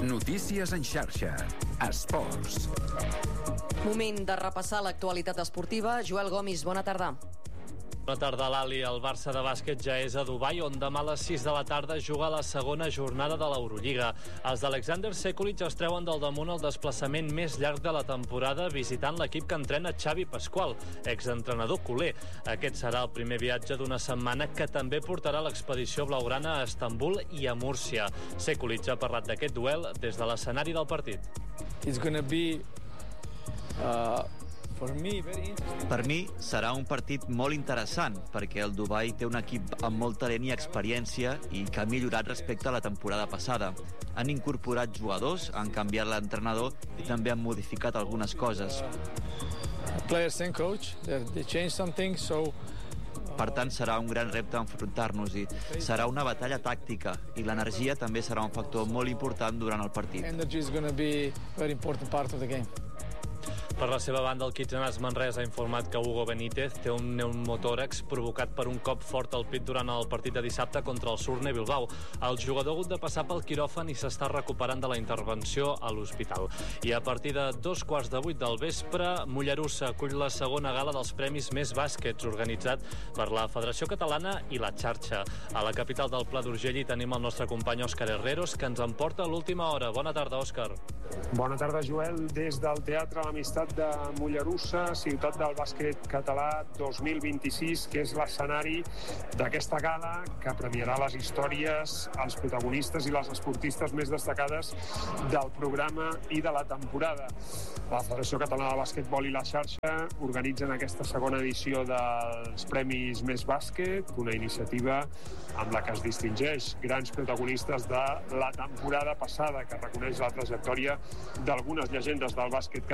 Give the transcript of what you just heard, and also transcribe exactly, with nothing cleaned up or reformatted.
Notícies en xarxa. Esports. Moment de repassar l'actualitat esportiva. Joel Gomis, bona tarda. Bona tarda, Lali. El Barça de bàsquet ja és a Dubai, on demà a les sis de la tarda juga la segona jornada de l'Eurolliga. Els d'Alexander Sekulic es treuen del damunt el desplaçament més llarg de la temporada visitant l'equip que entrena Xavi Pasqual, exentrenador culer. Aquest serà el primer viatge d'una setmana que també portarà l'expedició blaugrana a Estambul i a Múrcia. Sekulic ha parlat d'aquest duel des de l'escenari del partit. It's gonna be uh... Per mi serà un partit molt interessant perquè el Dubai té un equip amb molt talent i experiència i que ha millorat respecte a la temporada passada. Han incorporat jugadors, han canviat l'entrenador i també han modificat algunes coses. Players and coach, they changed something, so per tant, serà un gran repte enfrontar-nos-hi. Serà una batalla tàctica i l'energia també serà un factor molt important durant el partit. Energy is going to be a very important part of the game. Per la seva banda, el Kitchener Manresa ha informat que Hugo Benítez té un pneumotòrax provocat per un cop fort al pit durant el partit de dissabte contra el Surne Bilbao. El jugador ha hagut de passar pel quiròfan i s'està recuperant de la intervenció a l'hospital. I a partir de dos quarts de vuit del vespre, Mollerussa acull la segona gala dels Premis Més Bàsquets, organitzat per la Federació Catalana i la Xarxa. A la capital del Pla d'Urgell hi tenim el nostre company Òscar Herreros, que ens en porta a l'última hora. Bona tarda, Òscar. Bona tarda, Joel. Des del Teatre L'Amistat de Mollerussa, ciutat del bàsquet català dos mil vint-i-sis, que és l'escenari d'aquesta gala que premiarà les històries, els protagonistes i les esportistes més destacades del programa i de la temporada. La Federació Catalana de Bàsquetbol i la Xarxa organitzen aquesta segona edició dels Premis Més Bàsquet, una iniciativa amb la que es distingeix grans protagonistes de la temporada passada, que reconeix la trajectòria d'algunes llegendes del bàsquet català